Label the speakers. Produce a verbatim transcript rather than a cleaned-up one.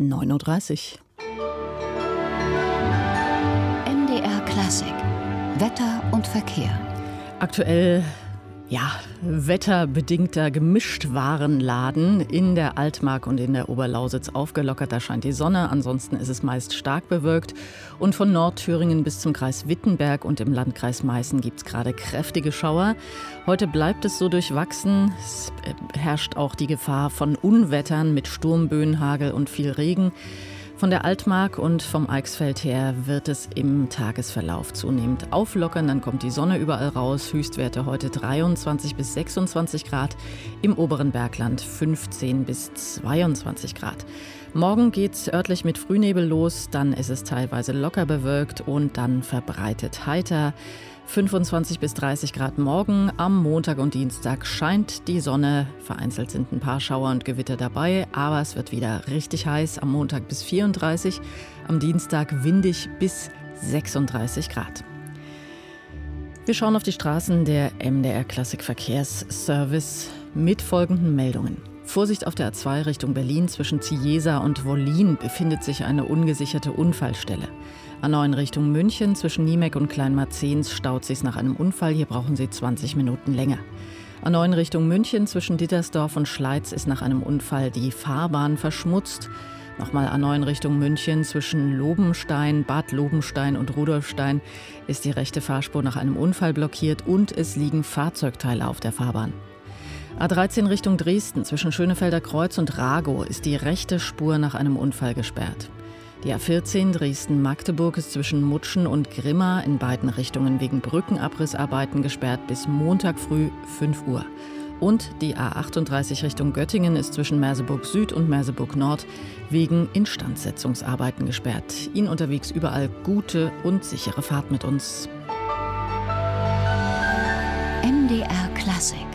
Speaker 1: neun Uhr dreißig.
Speaker 2: M D R Klassik. Wetter und Verkehr.
Speaker 1: Aktuell, ja, wetterbedingter Gemischtwarenladen in der Altmark und in der Oberlausitz aufgelockert. Da scheint die Sonne, ansonsten ist es meist stark bewölkt. Und von Nordthüringen bis zum Kreis Wittenberg und im Landkreis Meißen gibt es gerade kräftige Schauer. Heute bleibt es so durchwachsen. Es herrscht auch die Gefahr von Unwettern mit Sturmböen, Hagel und viel Regen. Von der Altmark und vom Eichsfeld her wird es im Tagesverlauf zunehmend auflockern. Dann kommt die Sonne überall raus. Höchstwerte heute dreiundzwanzig bis sechsundzwanzig Grad. Im oberen Bergland fünfzehn bis zweiundzwanzig Grad. Morgen geht es örtlich mit Frühnebel los. Dann ist es teilweise locker bewölkt und dann verbreitet heiter. fünfundzwanzig bis dreißig Grad morgen. Am Montag und Dienstag scheint die Sonne. Vereinzelt sind ein paar Schauer und Gewitter dabei, aber es wird wieder richtig heiß. Am Montag bis vierunddreißig, am Dienstag windig bis sechsunddreißig Grad. Wir schauen auf die Straßen der M D R Klassik Verkehrsservice mit folgenden Meldungen. Vorsicht auf der A zwei Richtung Berlin zwischen Ziesa und Wollin befindet sich eine ungesicherte Unfallstelle. A neun Richtung München zwischen Niemek und Kleinmarzens staut sich nach einem Unfall. Hier brauchen Sie zwanzig Minuten länger. A neun Richtung München zwischen Dittersdorf und Schleiz ist nach einem Unfall die Fahrbahn verschmutzt. Nochmal A neun Richtung München zwischen Lobenstein, Bad Lobenstein und Rudolfstein ist die rechte Fahrspur nach einem Unfall blockiert und es liegen Fahrzeugteile auf der Fahrbahn. A dreizehn Richtung Dresden zwischen Schönefelder Kreuz und Ragow ist die rechte Spur nach einem Unfall gesperrt. Die A vierzehn Dresden-Magdeburg ist zwischen Mutschen und Grimma in beiden Richtungen wegen Brückenabrissarbeiten gesperrt bis Montag früh fünf Uhr. Und die A achtunddreißig Richtung Göttingen ist zwischen Merseburg Süd und Merseburg Nord wegen Instandsetzungsarbeiten gesperrt. Ihnen unterwegs überall gute und sichere Fahrt mit uns.
Speaker 2: M D R Klassik.